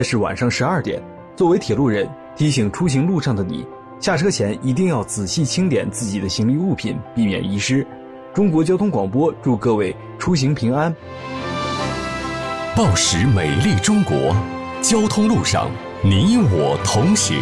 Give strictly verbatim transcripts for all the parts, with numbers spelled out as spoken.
是晚上十二点。作为铁路人，提醒出行路上的你，下车前一定要仔细清点自己的行李物品，避免遗失。中国交通广播祝各位出行平安。 报时美丽中国，交通路上你我同行。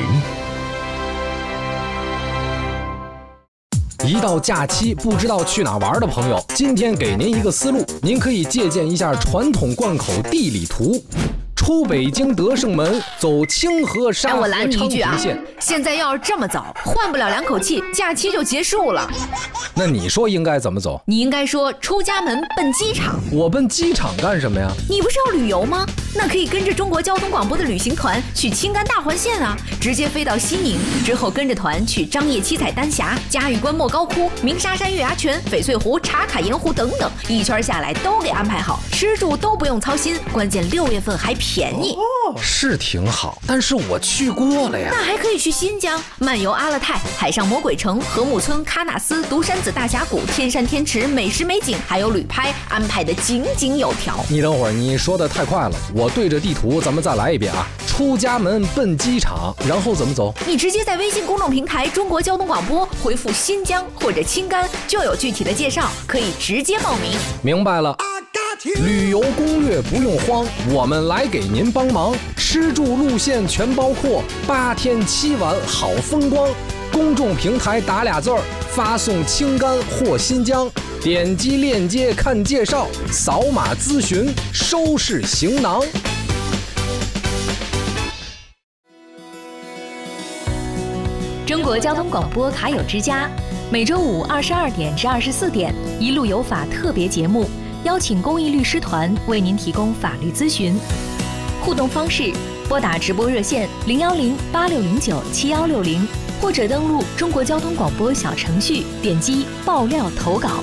一到假期不知道去哪玩的朋友，今天给您一个思路，您可以借鉴一下传统贯口地理图。出北京德胜门，走清河沙河昌平线。 现在要是这么走，换不了两口气，假期就结束了。 那你说应该怎么走？ 你应该说出家门奔机场。 我奔机场干什么呀？ 你不是要旅游吗？那可以跟着中国交通广播的旅行团去青甘大环线啊，直接飞到西宁，之后跟着团去张掖七彩丹霞、嘉峪关莫高窟、鸣沙山月牙泉、翡翠湖、茶卡盐湖等等，一圈下来都给安排好，吃住都不用操心，关键六月份还便宜。 哦，是挺好，但是我去过了呀。 那还可以去新疆漫游阿勒泰、海上魔鬼城、禾木村、喀纳斯、独山子大峡谷、天山天池，美食美景还有旅拍，安排的井井有条。 你等会儿，你说的太快了，我对着地图咱们再来一遍啊。出家门奔机场，然后怎么走？ 你直接在微信公众平台中国交通广播回复新疆或者青甘，就有具体的介绍，可以直接报名。 明白了。旅游攻略不用慌，我们来给您帮忙，吃住路线全包括，八天七晚好风光。公众平台打俩字儿，发送青甘或新疆，点击链接看介绍，扫码咨询，收拾行囊。 中国交通广播卡友之家，每周五二十二点至二十四点，一路有法特别节目。邀请公益律师团为您提供法律咨询，互动方式：拨打直播热线零幺零八六零九七幺六零，或者登录中国交通广播小程序，点击爆料投稿。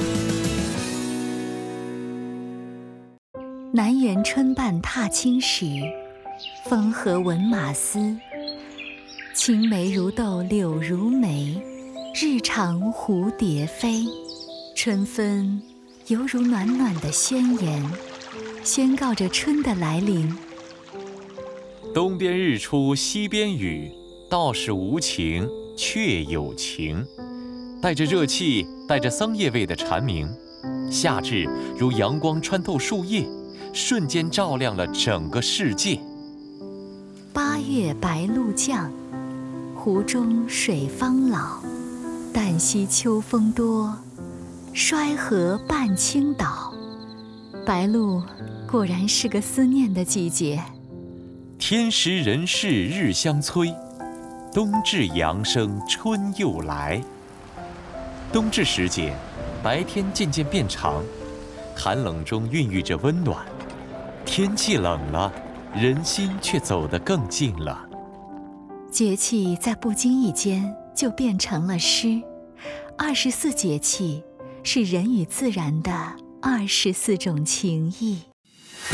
南园春半踏青时，风和闻马嘶。青梅如豆柳如眉，日长蝴蝶飞。春分犹如暖暖的宣言，宣告着春的来临。 东边日出西边雨，道是无晴却有情。带着热气，带着桑叶味的蝉鸣，夏至如阳光穿透树叶，瞬间照亮了整个世界。 八月白露降，湖中水方老。旦夕秋风多，衰河半倾倒。白露果然是个思念的季节。 天时人事日相催，冬至阳生春又来。冬至时节，白天渐渐变长，寒冷中孕育着温暖。天气冷了，人心却走得更近了。 节气在不经意间就变成了诗。二十四节气是人与自然的二十四种情谊。